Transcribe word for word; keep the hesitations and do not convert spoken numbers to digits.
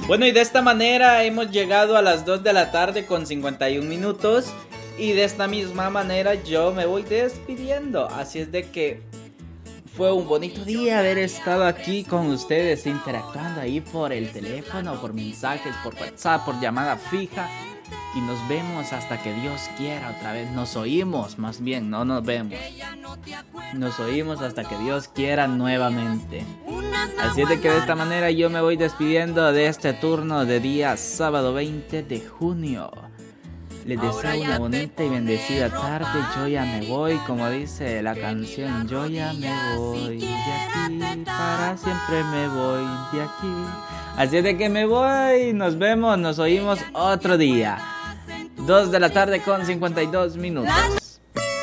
Bueno, y de esta manera hemos llegado a las dos de la tarde con cincuenta y un minutos. Y de esta misma manera yo me voy despidiendo. Así es de que fue un bonito día haber estado aquí con ustedes, interactuando ahí por el teléfono, por mensajes, por WhatsApp, por llamada fija. Y nos vemos hasta que Dios quiera otra vez. Nos oímos, más bien, no nos vemos. Nos oímos hasta que Dios quiera nuevamente. Así es de que de esta manera yo me voy despidiendo de este turno de día sábado veinte de junio. Les deseo una bonita y bendecida tarde. Yo ya me voy, como dice la canción. Yo ya me voy de aquí, para siempre me voy de aquí. Así es de que me voy. Nos vemos, nos oímos otro día. Dos de la tarde con cincuenta y dos minutos.